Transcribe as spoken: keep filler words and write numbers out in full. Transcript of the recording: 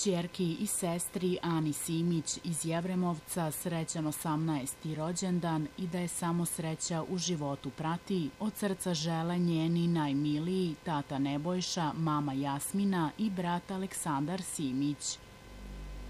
Ćerki i sestri Ani Simić iz Jevremovca srećan osamnaesti rođendan i da je samo sreća u životu prati, od srca žele njeni najmiliji tata Nebojša, mama Jasmina i brat Aleksandar Simić.